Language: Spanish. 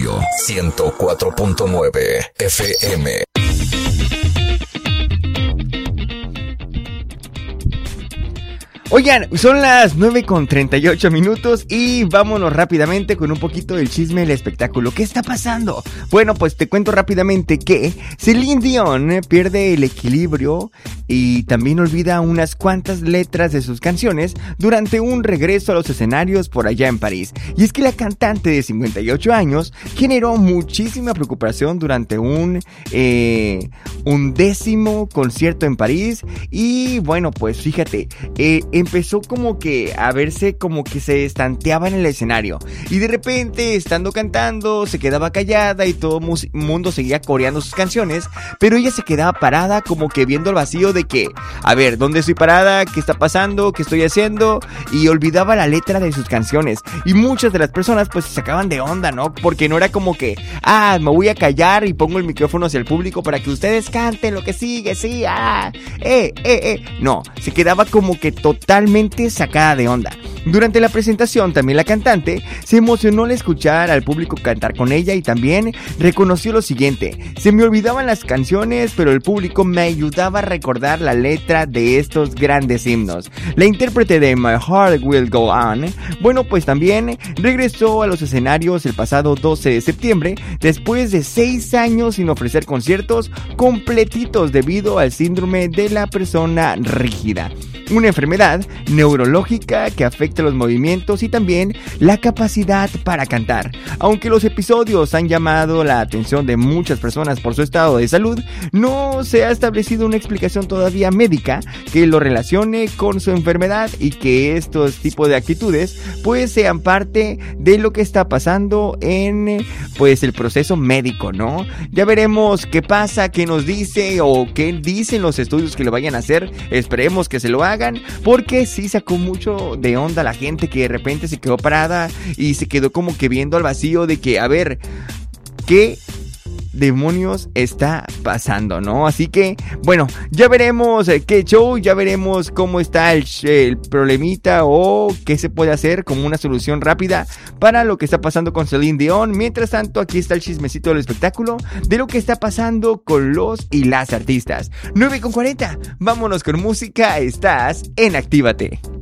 Radio 104.9 FM. Oigan, son las 9:38 y vámonos rápidamente con un poquito del chisme del espectáculo. ¿Qué está pasando? Bueno, pues te cuento rápidamente que Celine Dion pierde el equilibrio y también olvida unas cuantas letras de sus canciones durante un regreso a los escenarios por allá en París. Y es que la cantante de 58 años generó muchísima preocupación durante un 10º concierto en París. Y bueno, pues fíjate, empezó como que a verse como que se estanteaba en el escenario y de repente estando cantando se quedaba callada y todo el mundo seguía coreando sus canciones, pero ella se quedaba parada como que viendo el vacío de que, a ver, ¿dónde estoy parada? ¿Qué está pasando? ¿Qué estoy haciendo? Y olvidaba la letra de sus canciones y muchas de las personas pues se sacaban de onda, ¿no? Porque no era como que, me voy a callar y pongo el micrófono hacia el público para que ustedes canten lo que sigue, sí, no, se quedaba como que totalmente sacada de onda. Durante la presentación también la cantante se emocionó al escuchar al público cantar con ella y también reconoció lo siguiente: se me olvidaban las canciones, pero el público me ayudaba a recordar la letra de estos grandes himnos. La intérprete de My Heart Will Go On, bueno, pues también regresó a los escenarios el pasado 12 de septiembre después de 6 años sin ofrecer conciertos completitos debido al síndrome de la persona rígida, una enfermedad neurológica que afecta los movimientos y también la capacidad para cantar. Aunque los episodios han llamado la atención de muchas personas por su estado de salud, no se ha establecido una explicación todavía médica que lo relacione con su enfermedad y que estos tipos de actitudes pues sean parte de lo que está pasando en pues el proceso médico, ¿no? Ya veremos qué pasa, qué nos dice o qué dicen los estudios que lo vayan a hacer. Esperemos que se lo hagan, porque sí sacó mucho de onda la gente que de repente se quedó parada y se quedó como que viendo al vacío de que, a ver, ¿qué demonios está pasando, no? Así que, bueno, ya veremos qué show, ya veremos cómo está el problemita o qué se puede hacer como una solución rápida para lo que está pasando con Celine Dion. Mientras tanto, aquí está el chismecito del espectáculo de lo que está pasando con los y las artistas. 9:40, vámonos con música, estás en Actívate.